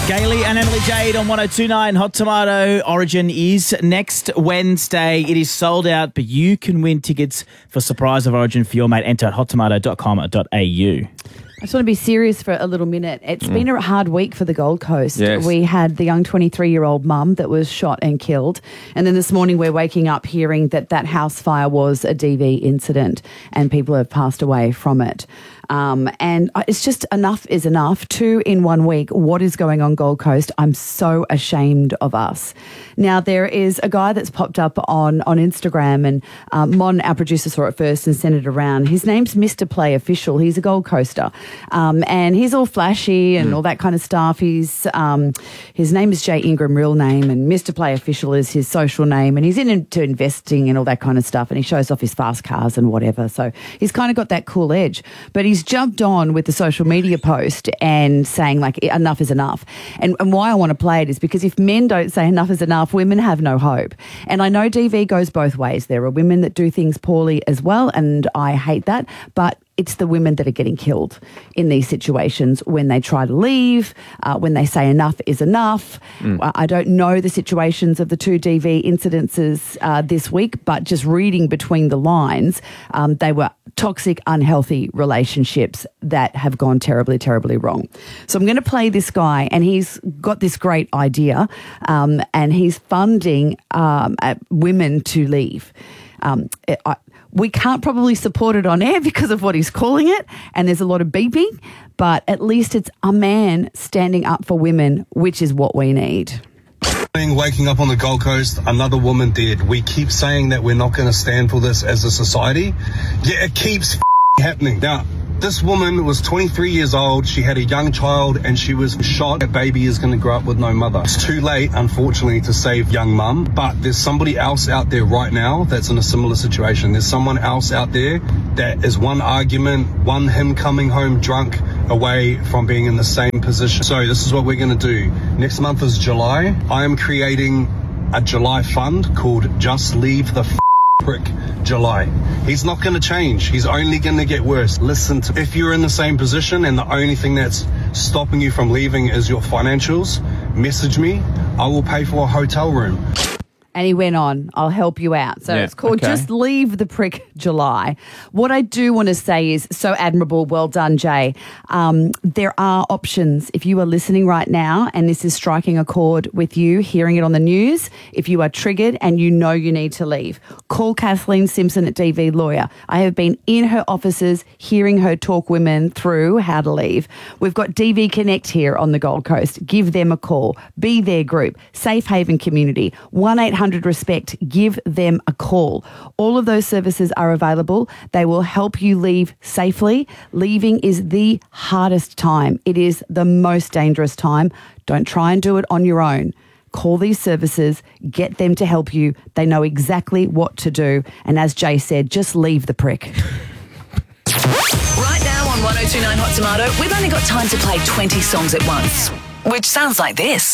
Gailey and Emily Jade on 102.9 Hot Tomato. Origin is next Wednesday. It is sold out, but you can win tickets for Surprise of Origin for your mate. Enter at hottomato.com.au. I just want to be serious for a little minute. It's been a hard week for the Gold Coast. Yes. We had the young 23-year-old mum that was shot and killed. And then this morning we're waking up hearing that house fire was a DV incident and people have passed away from it. And it's just enough is enough. 2 in 1 week. What is going on Gold Coast? I'm so ashamed of us. Now, there is a guy that's popped up on Instagram and Mon, our producer, saw it first and sent it around. His name's Mr. Play Official. He's a Gold Coaster. And he's all flashy and all that kind of stuff. His name is Jay Ingram, real name, and Mr. Play Official is his social name. And he's into investing and all that kind of stuff. And he shows off his fast cars and whatever. So he's kind of got that cool edge. But he's jumped on with the social media post and saying, like, enough is enough. And why I want to play it is because if men don't say enough is enough, women have no hope. And I know DV goes both ways. There are women that do things poorly as well, and I hate that. But it's the women that are getting killed in these situations when they try to leave, when they say enough is enough. I don't know the situations of the 2 DV incidences this week, but just reading between the lines, they were toxic, unhealthy relationships that have gone terribly, terribly wrong. So I'm going to play this guy, and he's got this great idea, and he's funding women to leave. We can't probably support it on air because of what he's calling it, and there's a lot of beeping, but at least it's a man standing up for women, which is what we need. Waking up on the Gold Coast, another woman dead. We keep saying that we're not going to stand for this as a society, yet it keeps happening. Now, this woman was 23 years old. She had a young child and she was shot. That baby is going to grow up with no mother. It's too late, unfortunately, to save young mum, but there's somebody else out there right now that's in a similar situation. There's someone else out there that is one argument, one him coming home drunk away from being in the same position. So this is what we're going to do. Next month is July. I am creating a July fund called Just Leave the Prick July. He's not going to change. He's only going to get worse. Listen, if you're in the same position and the only thing that's stopping you from leaving is your financials, message me. I will pay for a hotel room. And he went on, I'll help you out. So it's called Just Leave the Prick July. What I do want to say is so admirable. Well done, Jay. There are options. If you are listening right now and this is striking a chord with you, hearing it on the news, if you are triggered and you know you need to leave, call Kathleen Simpson at DV Lawyer. I have been in her offices hearing her talk women through how to leave. We've got DV Connect here on the Gold Coast. Give them a call. Be their group. Safe Haven Community. 1-800-RESPECT. Give them a call. All of those services are available. They will help you leave safely. Leaving is the hardest time. It is the most dangerous time. Don't try and do it on your own. Call these services, get them to help you. They know exactly what to do. And as Jay said, just leave the prick. Right now on 102.9 Hot Tomato, we've only got time to play 20 songs at once, which sounds like this.